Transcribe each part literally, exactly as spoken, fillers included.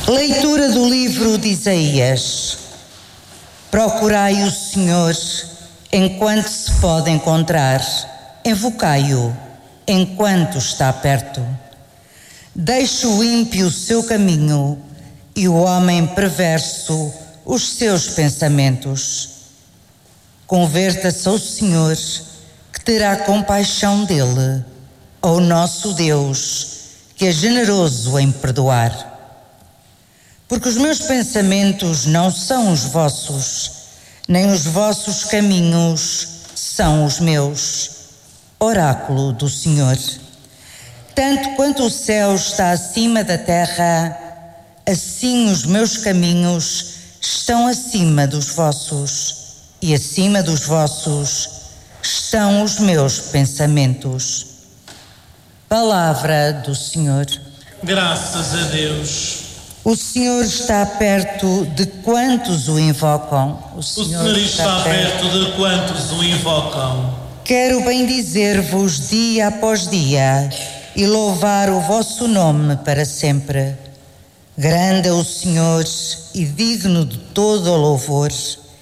Leitura do livro de Isaías. Procurai o Senhor enquanto se pode encontrar, invocai-o enquanto está perto. Deixe o ímpio o seu caminho e o homem perverso os seus pensamentos. Converta-se ao Senhor, que terá compaixão dele, ao nosso Deus, que é generoso em perdoar. Porque os meus pensamentos não são os vossos, nem os vossos caminhos são os meus. Oráculo do Senhor. Tanto quanto o céu está acima da terra, assim os meus caminhos estão acima dos vossos, e acima dos vossos estão os meus pensamentos. Palavra do Senhor. Graças a Deus. O Senhor está perto de quantos o invocam. O Senhor, o Senhor está, está perto de quantos o invocam. Quero bendizer-vos dia após dia e louvar o vosso nome para sempre. Grande é o Senhor e digno de todo o louvor.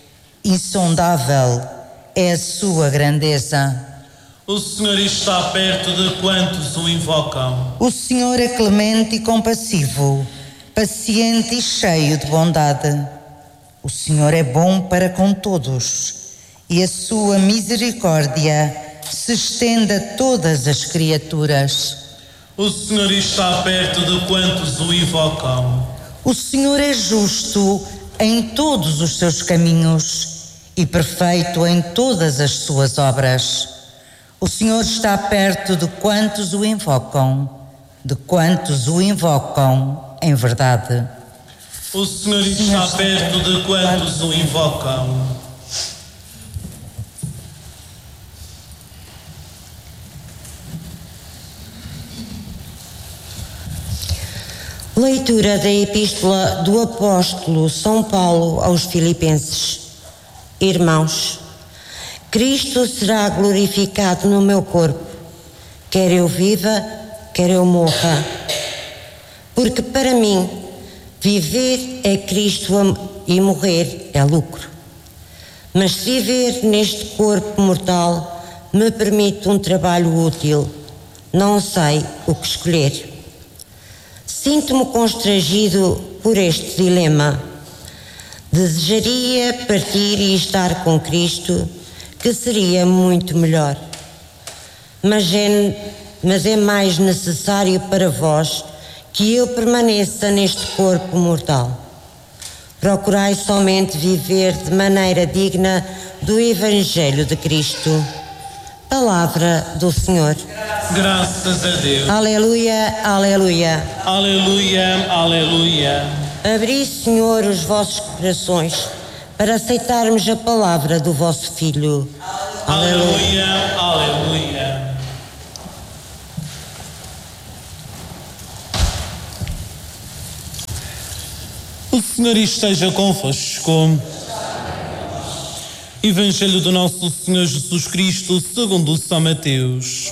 Insondável é a sua grandeza. O Senhor está perto de quantos o invocam. O Senhor é clemente e compassivo, paciente e cheio de bondade. O Senhor é bom para com todos, e a sua misericórdia se estende a todas as criaturas. O Senhor está perto de quantos o invocam. O Senhor é justo em todos os seus caminhos e perfeito em todas as suas obras. O Senhor está perto de quantos o invocam, de quantos o invocam em verdade. O Senhor está perto de quantos o invocam. Leitura da Epístola do Apóstolo São Paulo aos Filipenses. Irmãos, Cristo será glorificado no meu corpo, quer eu viva, quer eu morra. Porque para mim, viver é Cristo e morrer é lucro. Mas se viver neste corpo mortal me permite um trabalho útil, não sei o que escolher. Sinto-me constrangido por este dilema. Desejaria partir e estar com Cristo, que seria muito melhor. Mas é, mas é mais necessário para vós que eu permaneça neste corpo mortal. Procurai somente viver de maneira digna do Evangelho de Cristo. Palavra do Senhor. Graças a Deus. Aleluia, aleluia. Aleluia, aleluia. Abri, Senhor, os vossos corações para aceitarmos a palavra do vosso Filho. Aleluia, aleluia. O Senhor esteja convosco. Evangelho do nosso Senhor Jesus Cristo segundo São Mateus.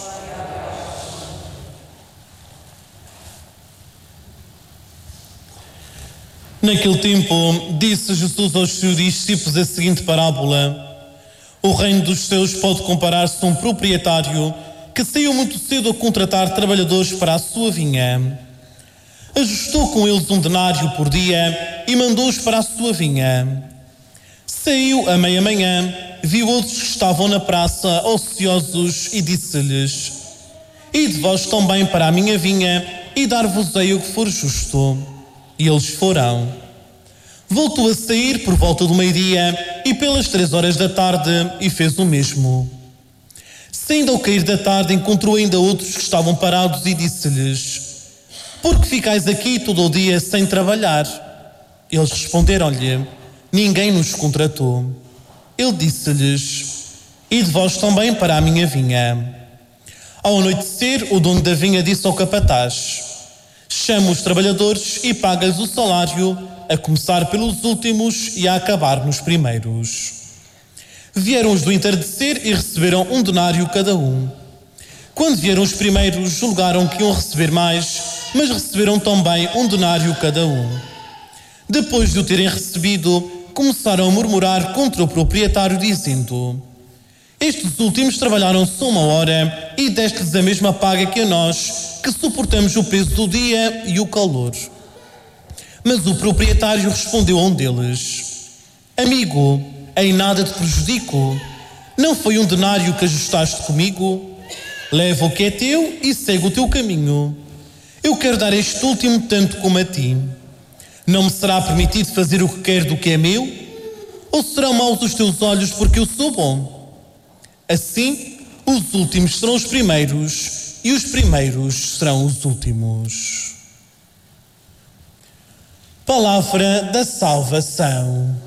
Naquele tempo, disse Jesus aos seus discípulos a seguinte parábola: o reino dos céus pode comparar-se a um proprietário que saiu muito cedo a contratar trabalhadores para a sua vinha. Ajustou com eles um denário por dia e mandou-os para a sua vinha. Saiu à meia-manhã, viu outros que estavam na praça ociosos e disse-lhes: ide vós também para a minha vinha e dar-vos-ei o que for justo. E eles foram. Voltou a sair por volta do meio-dia e pelas três horas da tarde e fez o mesmo. Saindo ao cair da tarde, encontrou ainda outros que estavam parados e disse-lhes: por que ficais aqui todo o dia sem trabalhar? Eles responderam-lhe: ninguém nos contratou. Ele disse-lhes: ide vós também para a minha vinha. Ao anoitecer, o dono da vinha disse ao capataz: chama os trabalhadores e paga-lhes o salário, a começar pelos últimos e a acabar nos primeiros. Vieram os do entardecer e receberam um denário cada um. Quando vieram os primeiros, julgaram que iam receber mais, mas receberam também um denário cada um. Depois de o terem recebido, começaram a murmurar contra o proprietário, dizendo: estes últimos trabalharam só uma hora e deste-lhes a mesma paga que a nós, que suportamos o peso do dia e o calor. Mas o proprietário respondeu a um deles: amigo, em nada te prejudico. Não foi um denário que ajustaste comigo? Leva o que é teu e segue o teu caminho. Eu quero dar este último tanto como a ti. Não me será permitido fazer o que quero do que é meu? Ou serão maus os teus olhos porque eu sou bom? Assim, os últimos serão os primeiros e os primeiros serão os últimos. Palavra da salvação.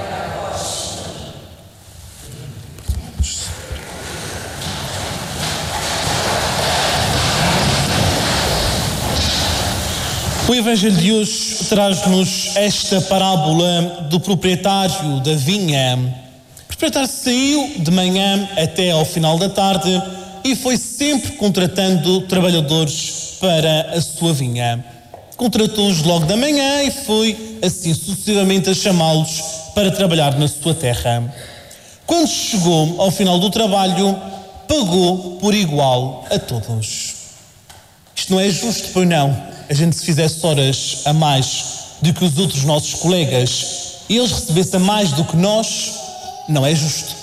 O Evangelho de hoje traz-nos esta parábola do proprietário da vinha. O proprietário saiu de manhã até ao final da tarde e foi sempre contratando trabalhadores para a sua vinha. Contratou-os logo da manhã e foi assim sucessivamente a chamá-los para trabalhar na sua terra. Quando chegou ao final do trabalho, pagou por igual a todos. Isto não é justo, pois não? A gente se fizesse horas a mais do que os outros nossos colegas e eles recebessem mais do que nós, não é justo.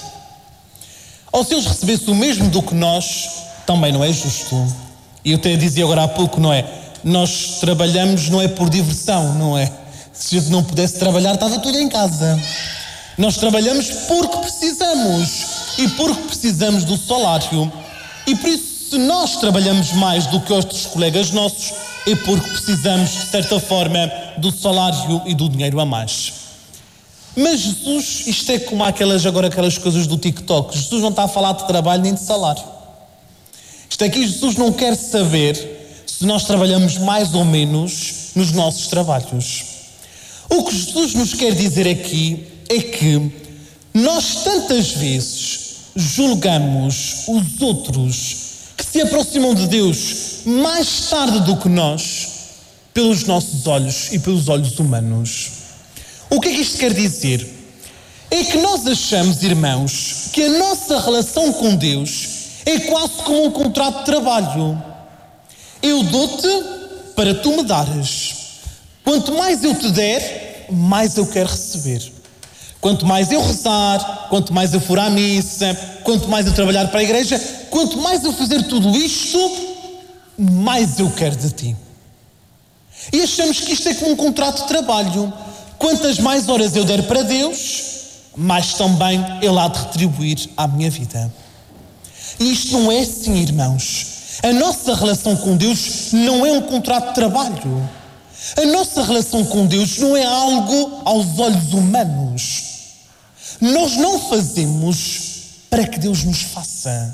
Ou se eles recebessem o mesmo do que nós, também não é justo. E eu até dizia agora há pouco, não é? Nós trabalhamos não é por diversão, não é? Se a gente não pudesse trabalhar, estava tudo em casa. Nós trabalhamos porque precisamos e porque precisamos do salário. E por isso, se nós trabalhamos mais do que outros colegas nossos, é porque precisamos, de certa forma, do salário e do dinheiro a mais. Mas Jesus, isto é como aquelas, agora aquelas coisas do TikTok. Jesus não está a falar de trabalho nem de salário. Isto aqui, Jesus não quer saber se nós trabalhamos mais ou menos nos nossos trabalhos. O que Jesus nos quer dizer aqui é que nós tantas vezes julgamos os outros que se aproximam de Deus mais tarde do que nós, pelos nossos olhos e pelos olhos humanos. O que é que isto quer dizer? É que nós achamos, irmãos, que a nossa relação com Deus é quase como um contrato de trabalho. Eu dou-te para tu me dares. Quanto mais eu te der, mais eu quero receber. Quanto mais eu rezar, quanto mais eu for à missa, quanto mais eu trabalhar para a igreja, quanto mais eu fizer tudo isto, mais eu quero de ti. E achamos que isto é como um contrato de trabalho. Quantas mais horas eu der para Deus, mais também Ele há de retribuir à minha vida. E isto não é assim, irmãos. A nossa relação com Deus não é um contrato de trabalho. A nossa relação com Deus não é algo aos olhos humanos. Nós não fazemos para que Deus nos faça.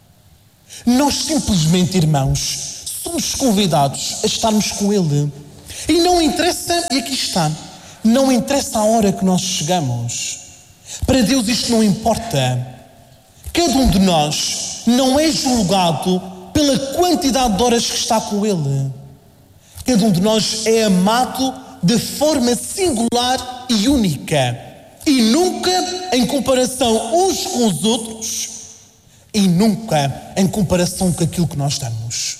Nós simplesmente, irmãos, somos convidados a estarmos com Ele. E não interessa, e aqui está, não interessa a hora que nós chegamos. Para Deus isto não importa. Cada um de nós não é julgado pela quantidade de horas que está com Ele. Cada um de nós é amado de forma singular e única. E nunca em comparação uns com os outros. E nunca em comparação com aquilo que nós damos.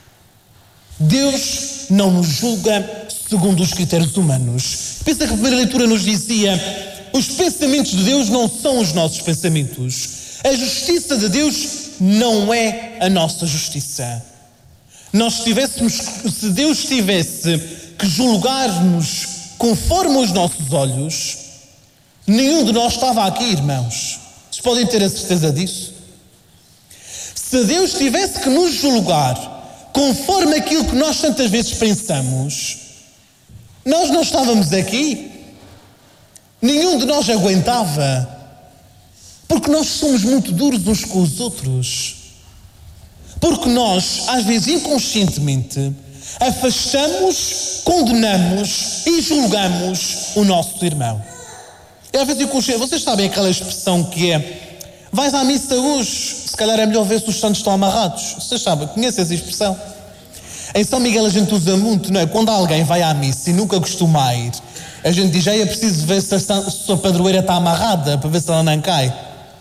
Deus não nos julga segundo os critérios humanos. Pensa que a primeira leitura nos dizia: os pensamentos de Deus não são os nossos pensamentos. A justiça de Deus não é a nossa justiça. Nós tivéssemos, se Deus tivesse que julgar-nos conforme os nossos olhos, nenhum de nós estava aqui, irmãos. Vocês podem ter a certeza disso? Se Deus tivesse que nos julgar conforme aquilo que nós tantas vezes pensamos, nós não estávamos aqui. Nenhum de nós aguentava. Porque nós somos muito duros uns com os outros. Porque nós, às vezes inconscientemente, afastamos, condenamos e julgamos o nosso irmão. E às vezes inconscientemente, vocês sabem aquela expressão que é: vais à missa hoje, se calhar é melhor ver se os santos estão amarrados. Vocês sabem, conhecem essa expressão? Em São Miguel a gente usa muito, não é? Quando alguém vai à missa e nunca costuma ir, a gente diz, é preciso ver se a, se a padroeira está amarrada, para ver se ela não cai.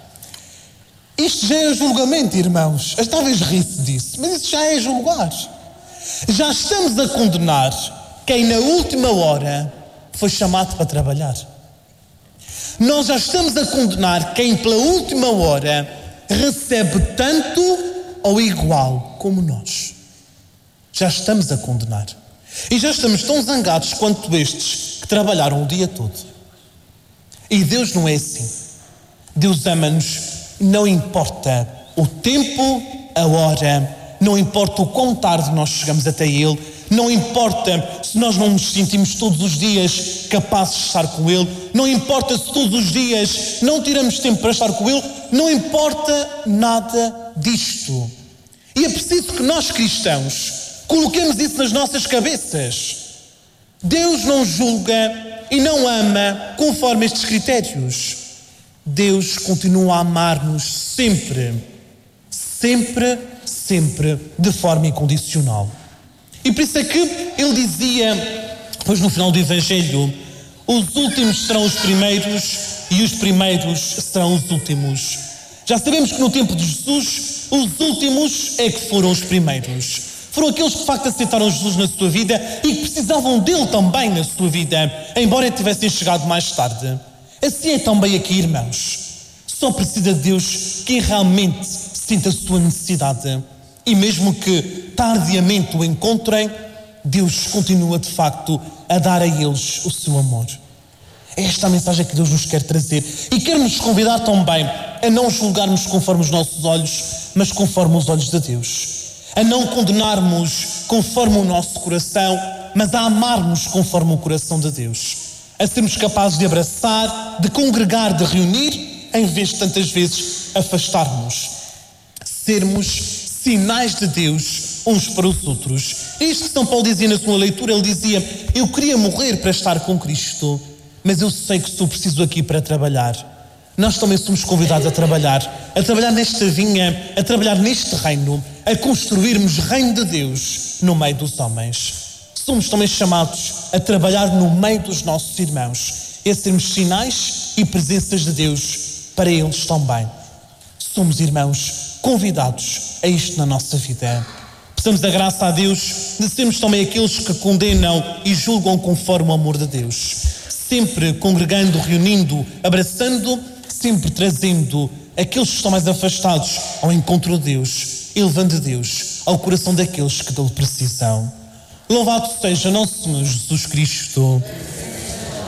Isto já é julgamento, irmãos. Talvez ri-se disso, mas isso já é julgar. Já estamos a condenar quem na última hora foi chamado para trabalhar. Nós já estamos a condenar quem pela última hora recebe tanto ou igual como nós. Já estamos a condenar. E já estamos tão zangados quanto estes que trabalharam o dia todo. E Deus não é assim. Deus ama-nos, não importa o tempo, a hora, não importa o quão tarde nós chegamos até Ele, não importa se nós não nos sentimos todos os dias capazes de estar com Ele, não importa se todos os dias não tiramos tempo para estar com Ele, não importa nada disto. E é preciso que nós cristãos coloquemos isso nas nossas cabeças. Deus não julga e não ama conforme estes critérios. Deus continua a amar-nos sempre, sempre, sempre, de forma incondicional. E por isso é que ele dizia, pois no final do Evangelho, os últimos serão os primeiros e os primeiros serão os últimos. Já sabemos que no tempo de Jesus, os últimos é que foram os primeiros. Foram aqueles que de facto aceitaram Jesus na sua vida e que precisavam dele também na sua vida, embora tivessem chegado mais tarde. Assim é também aqui, irmãos. Só precisa de Deus quem realmente sente a sua necessidade. E mesmo que tardiamente o encontrem, Deus continua de facto a dar a eles o seu amor. É esta a mensagem que Deus nos quer trazer. E quer nos convidar também a não julgarmos conforme os nossos olhos, mas conforme os olhos de Deus. A não condenarmos conforme o nosso coração, mas a amarmos conforme o coração de Deus. A sermos capazes de abraçar, de congregar, de reunir, em vez de tantas vezes afastarmos. Sermos sinais de Deus uns para os outros. Isto que São Paulo dizia na sua leitura, ele dizia, eu queria morrer para estar com Cristo, mas eu sei que estou preciso aqui para trabalhar. Nós também somos convidados a trabalhar, a trabalhar nesta vinha, a trabalhar neste reino, a construirmos reino de Deus no meio dos homens. Somos também chamados a trabalhar no meio dos nossos irmãos, a sermos sinais e presenças de Deus para eles também. Somos, irmãos, convidados a isto na nossa vida. Peçamos a graça a Deus de sermos também aqueles que condenam e julgam conforme o amor de Deus. Sempre congregando, reunindo, abraçando, sempre trazendo aqueles que estão mais afastados ao encontro de Deus e levando Deus ao coração daqueles que dele precisam. Louvado seja nosso Senhor Jesus Cristo.